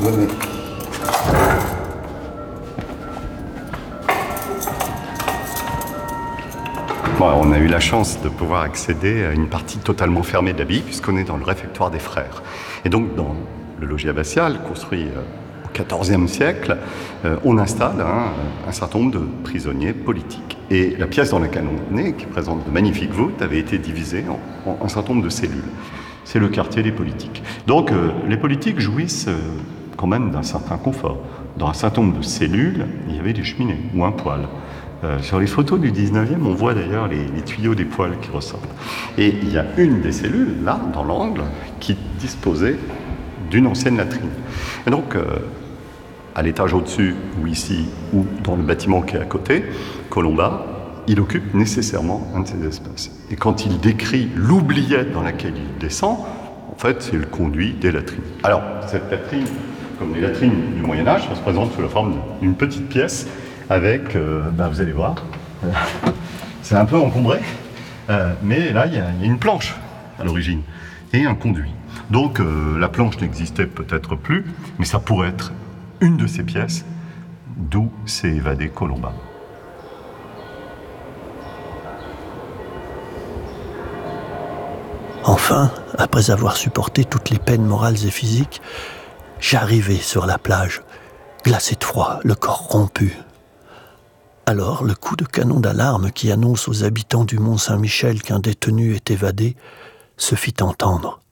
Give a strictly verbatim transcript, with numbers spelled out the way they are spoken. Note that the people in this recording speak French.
Venez. Bon, on a eu la chance de pouvoir accéder à une partie totalement fermée de l'abbaye, puisqu'on est dans le réfectoire des frères. Et donc, dans le logis abbatial, construit euh, au quatorzième siècle, euh, on installe hein, un certain nombre de prisonniers politiques. Et la pièce dans laquelle on est, qui présente de magnifiques voûtes, avait été divisée en, en un certain nombre de cellules. C'est le quartier des politiques. Donc, euh, les politiques jouissent euh, quand même d'un certain confort. Dans un certain nombre de cellules, il y avait des cheminées ou un poêle. Euh, sur les photos du dix-neuvième, on voit d'ailleurs les, les tuyaux des poêles qui ressortent. Et il y a une des cellules, là, dans l'angle, qui disposait d'une ancienne latrine. Et donc, euh, à l'étage au-dessus, ou ici, ou dans le bâtiment qui est à côté, Colomba, il occupe nécessairement un de ces espaces. Et quand il décrit l'oubliette dans laquelle il descend, en fait, c'est le conduit des latrines. Alors, cette latrine, comme les latrines du Moyen-Âge, ça se présente sous la forme d'une petite pièce avec, euh, ben vous allez voir, euh, c'est un peu encombré, euh, mais là, il y, y a une planche à l'origine et un conduit. Donc, euh, la planche n'existait peut-être plus, mais ça pourrait être une de ces pièces, d'où s'est évadé Colomba. Enfin, après avoir supporté toutes les peines morales et physiques, j'arrivai sur la plage, glacé de froid, le corps rompu. Alors, le coup de canon d'alarme qui annonce aux habitants du Mont Saint-Michel qu'un détenu est évadé se fit entendre.